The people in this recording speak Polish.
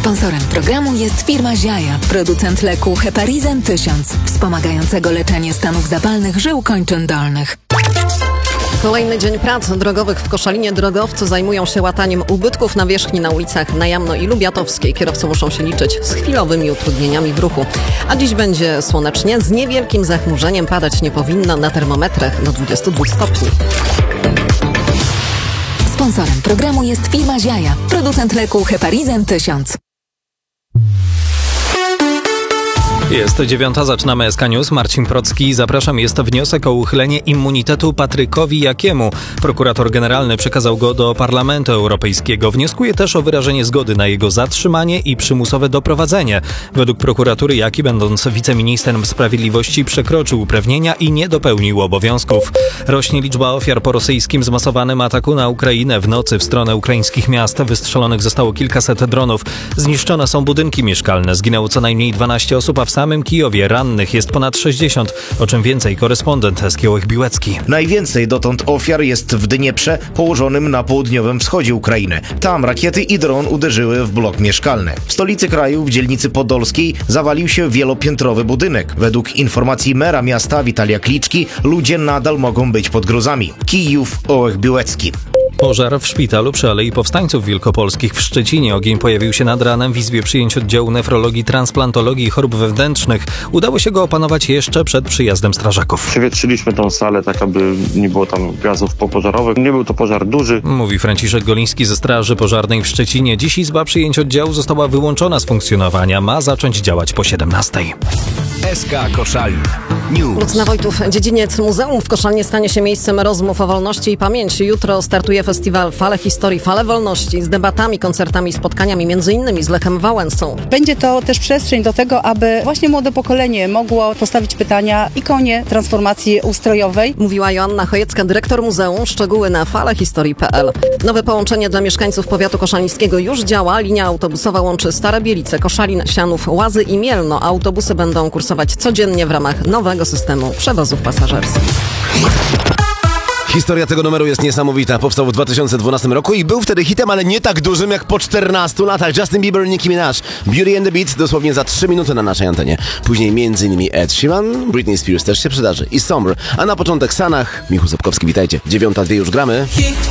Sponsorem programu jest firma Ziaja, producent leku Heparizan 1000, wspomagającego leczenie stanów zapalnych żył kończyn dolnych. Kolejny dzień prac drogowych w Koszalinie. Drogowcy zajmują się łataniem ubytków nawierzchni na ulicach na Jamno i Lubiatowskiej. Kierowcy muszą się liczyć z chwilowymi utrudnieniami w ruchu. A dziś będzie słonecznie, z niewielkim zachmurzeniem, padać nie powinno, na termometrach do 22 stopni. Sponsorem programu jest firma Ziaja, producent leku Heparizan 1000. Jest 9:00, zaczynamy SK News. Marcin Procki, zapraszam. Jest wniosek o uchylenie immunitetu Patrykowi Jakiemu. Prokurator generalny przekazał go do Parlamentu Europejskiego. Wnioskuje też o wyrażenie zgody na jego zatrzymanie i przymusowe doprowadzenie. Według prokuratury Jaki, będąc wiceministrem sprawiedliwości, przekroczył uprawnienia i nie dopełnił obowiązków. Rośnie liczba ofiar po rosyjskim zmasowanym ataku na Ukrainę. W nocy w stronę ukraińskich miast wystrzelonych zostało kilkaset dronów. Zniszczone są budynki mieszkalne. Zginęło co najmniej 12 osób, a w samym Kijowie rannych jest ponad 60. O czym więcej korespondent Eskiełek Biłecki. Najwięcej dotąd ofiar jest w Dnieprze, położonym na południowym wschodzie Ukrainy. Tam rakiety i dron uderzyły w blok mieszkalny. W stolicy kraju, w dzielnicy podolskiej, zawalił się wielopiętrowy budynek. Według informacji mera miasta Witalia Kliczki, ludzie nadal mogą być pod gruzami. Kijów, Ołech Biłecki. Pożar w szpitalu przy Alei Powstańców Wielkopolskich w Szczecinie. Ogień pojawił się nad ranem w Izbie Przyjęć Oddziału Nefrologii, Transplantologii i Chorób Wewnętrznych. Udało się go opanować jeszcze przed przyjazdem strażaków. Przewietrzyliśmy tą salę tak, aby nie było tam gazów popożarowych. Nie był to pożar duży. Mówi Franciszek Goliński ze Straży Pożarnej w Szczecinie. Dziś Izba Przyjęć Oddziału została wyłączona z funkcjonowania. Ma zacząć działać po 17:00. SK Koszalin News. Lucna Wojtów, dziedziniec muzeum w Koszalinie stanie się miejscem rozmów o wolności i pamięci. Jutro startuje festiwal Fale Historii, Fale Wolności z debatami, koncertami i spotkaniami, m.in. z Lechem Wałęsą. Będzie to też przestrzeń do tego, aby właśnie młode pokolenie mogło postawić pytania ikonie transformacji ustrojowej. Mówiła Joanna Chojecka, dyrektor muzeum. Szczegóły na falehistorii.pl. Nowe połączenie dla mieszkańców powiatu koszalińskiego już działa. Linia autobusowa łączy Stare Bielice, Koszalin, Sianów, Łazy i Mielno. Autobusy będą kursować codziennie w ramach nowego systemu przewozów pasażerskich. Historia tego numeru jest niesamowita. Powstał w 2012 roku i był wtedy hitem, ale nie tak dużym jak po 14 latach. Justin Bieber, Nicki Minaj, Beauty and the Beat dosłownie za 3 minuty na naszej antenie. Później m.in. Ed Sheeran, Britney Spears też się przydarzy i Summer. A na początek Sanach, Michał Sapkowski, witajcie. 9:02 już gramy.